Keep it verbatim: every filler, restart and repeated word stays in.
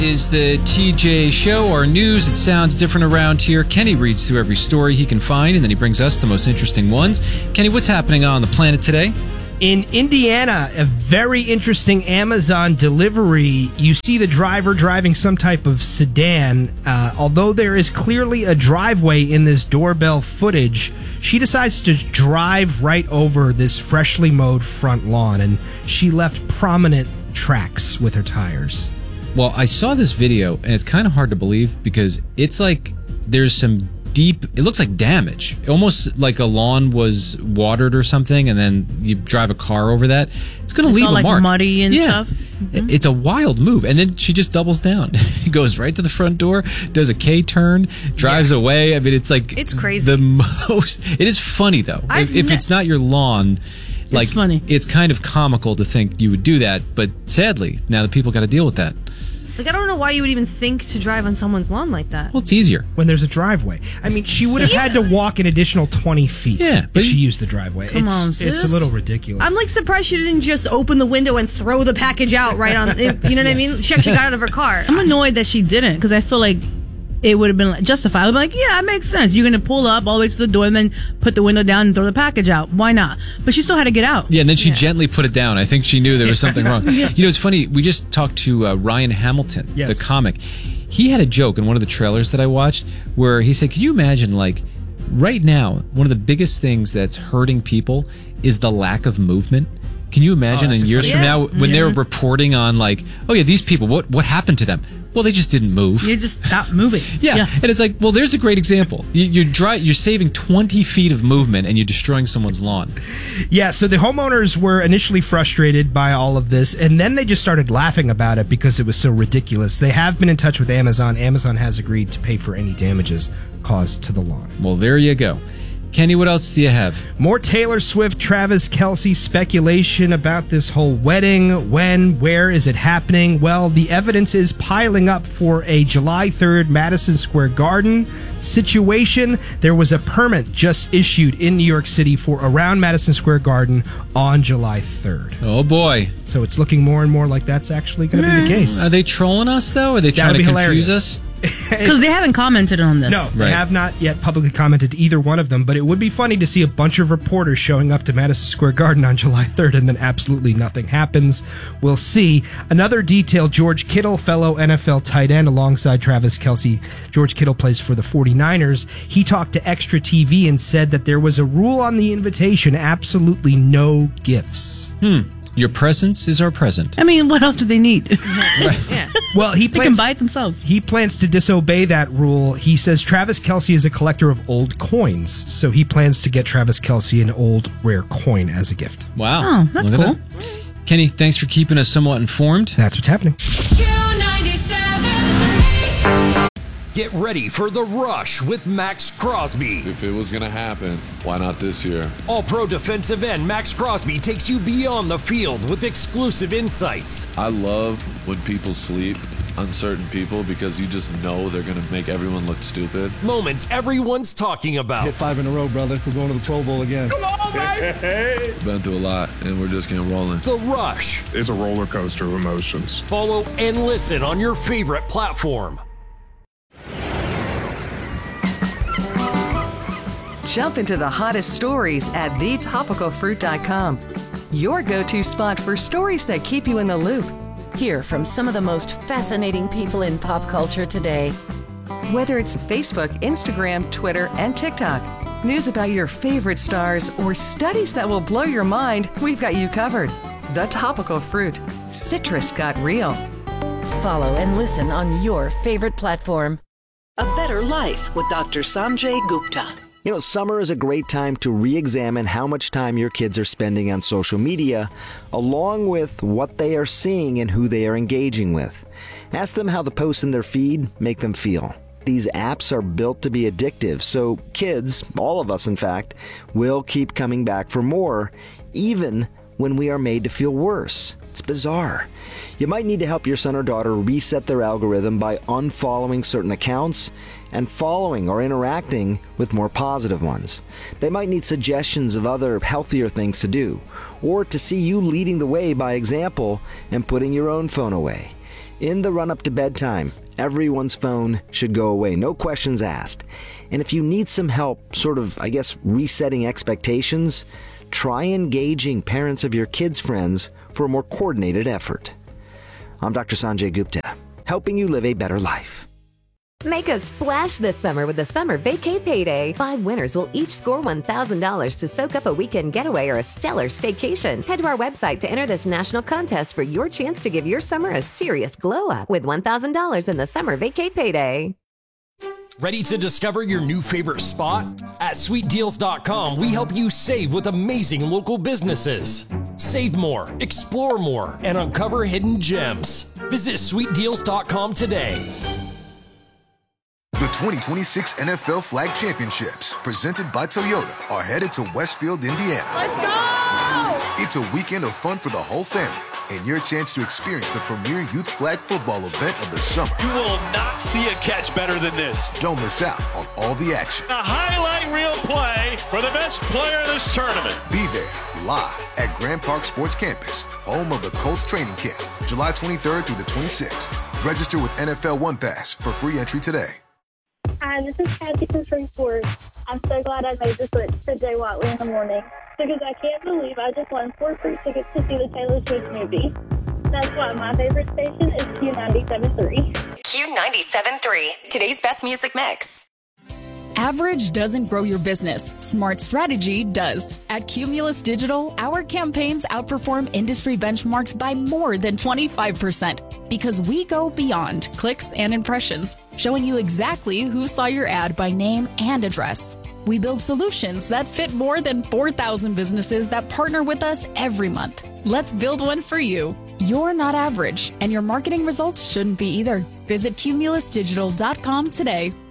Is the T J Show, our news. It sounds different around here. Kenny reads through every story he can find, and then he brings us the most interesting ones. Kenny, what's happening on the planet today? In Indiana, a very interesting Amazon delivery. You see the driver driving some type of sedan. Uh, although there is clearly a driveway in this doorbell footage, she decides to drive right over this freshly mowed front lawn, and she left prominent tracks with her tires. Well, I saw this video, and it's kind of hard to believe because it's like there's some deep, it looks like damage. Almost like a lawn was watered or something, and then you drive a car over that. It's going to leave all a like mark. Muddy and yeah. stuff. Mm-hmm. It's a wild move. And then she just doubles down. Goes right to the front door, does a K-turn, drives yeah. away. I mean, it's like... It's crazy. The most... It is funny, though. If, if ne- it's not your lawn... Like, it's funny. It's kind of comical to think you would do that, but sadly, now the people got to deal with that. Like, I don't know why you would even think to drive on someone's lawn like that. Well, it's easier. When there's a driveway. I mean, she would have yeah. had to walk an additional twenty feet yeah, if she used the driveway. Come it's, on, sis. It's a little ridiculous. I'm, like, surprised she didn't just open the window and throw the package out right on... You know what yeah. I mean? She actually got out of her car. I'm annoyed that she didn't, because I feel like it would have been justified. I'd be like, yeah, it makes sense. You're going to pull up all the way to the door and then put the window down and throw the package out. Why not? But she still had to get out. Yeah, and then she yeah. gently put it down. I think she knew there was something wrong. yeah. You know, it's funny. We just talked to uh, Ryan Hamilton, yes. the comic. He had a joke in one of the trailers that I watched where he said, can you imagine, like, right now, one of the biggest things that's hurting people is the lack of movement? Can you imagine oh, in years from yeah. now when yeah. they're reporting on, like, oh, yeah, these people, what what happened to them? Well, they just didn't move. You just stopped moving. yeah. yeah, and it's like, well, there's a great example. You, you're, dry, you're saving twenty feet of movement, and you're destroying someone's lawn. Yeah, so the homeowners were initially frustrated by all of this, and then they just started laughing about it because it was so ridiculous. They have been in touch with Amazon. Amazon has agreed to pay for any damages caused to the lawn. Well, there you go. Kenny, what else do you have? More Taylor Swift, Travis Kelce speculation about this whole wedding. When, where is it happening? Well, the evidence is piling up for a July third Madison Square Garden situation. There was a permit just issued in New York City for around Madison Square Garden on July third. Oh, boy. So it's looking more and more like that's actually going to be the case. Are they trolling us, though? Are they trying to confuse hilarious. us? Because they haven't commented on this. No, they right. have not yet publicly commented either one of them, but it would be funny to see a bunch of reporters showing up to Madison Square Garden on July third and then absolutely nothing happens. We'll see. Another detail, George Kittle, fellow N F L tight end alongside Travis Kelce. George Kittle plays for the forty-niners. He talked to Extra T V and said that there was a rule on the invitation, absolutely no gifts. Hmm. Your presence is our present. I mean, what else do they need? Right. Yeah. Well, he they plans, can buy it themselves. He plans to disobey that rule. He says Travis Kelce is a collector of old coins, so he plans to get Travis Kelce an old rare coin as a gift. Wow. Oh, that's cool. That. Kenny, thanks for keeping us somewhat informed. That's what's happening. Get ready for The Rush with Max Crosby. If it was going to happen, why not this year? All-pro defensive end Max Crosby takes you beyond the field with exclusive insights. I love when people sleep, uncertain people, because you just know they're going to make everyone look stupid. Moments everyone's talking about. Hit five in a row, brother. We're going to the Pro Bowl again. Come on, baby! Been through a lot, and we're just getting rolling. The Rush. It's a roller coaster of emotions. Follow and listen on your favorite platform. Jump into the hottest stories at the topical fruit dot com. Your go-to spot for stories that keep you in the loop. Hear from some of the most fascinating people in pop culture today. Whether it's Facebook, Instagram, Twitter, and TikTok, news about your favorite stars, or studies that will blow your mind, we've got you covered. The Topical Fruit. Citrus got real. Follow and listen on your favorite platform. A Better Life with Doctor Sanjay Gupta. You know, summer is a great time to re-examine how much time your kids are spending on social media, along with what they are seeing and who they are engaging with. Ask them how the posts in their feed make them feel. These apps are built to be addictive, so kids, all of us in fact, will keep coming back for more, even when we are made to feel worse. It's bizarre. You might need to help your son or daughter reset their algorithm by unfollowing certain accounts and following or interacting with more positive ones. They might need suggestions of other healthier things to do, or to see you leading the way by example and putting your own phone away. In the run-up to bedtime, everyone's phone should go away, no questions asked. And if you need some help, sort of, I guess, resetting expectations, try engaging parents of your kids' friends for a more coordinated effort. I'm Doctor Sanjay Gupta, helping you live a better life. Make a splash this summer with the Summer Vacay Payday. Five winners will each score one thousand dollars to soak up a weekend getaway or a stellar staycation. Head to our website to enter this national contest for your chance to give your summer a serious glow-up with one thousand dollars in the Summer Vacay Payday. Ready to discover your new favorite spot? At sweet deals dot com, we help you save with amazing local businesses. Save more, explore more, and uncover hidden gems. Visit sweet deals dot com today. The twenty twenty-six N F L Flag Championships, presented by Toyota, are headed to Westfield, Indiana. Let's go! It's a weekend of fun for the whole family, and your chance to experience the premier youth flag football event of the summer. You will not see a catch better than this. Don't miss out on all the action. A highlight reel play for the best player of this tournament. Be there, live at Grand Park Sports Campus, home of the Colts training camp, July twenty-third through the twenty-sixth. Register with N F L One Pass for free entry today. Hi, this is Kathy from Shreveport. I'm so glad I made the switch to Jay Watley in the morning because I can't believe I just won four free tickets to see the Taylor Swift movie. That's why my favorite station is Q ninety-seven point three. Q ninety-seven point three, today's best music mix. Average doesn't grow your business. Smart strategy does. At Cumulus Digital, our campaigns outperform industry benchmarks by more than twenty-five percent because we go beyond clicks and impressions, showing you exactly who saw your ad by name and address. We build solutions that fit more than four thousand businesses that partner with us every month. Let's build one for you. You're not average, and your marketing results shouldn't be either. Visit cumulus digital dot com today.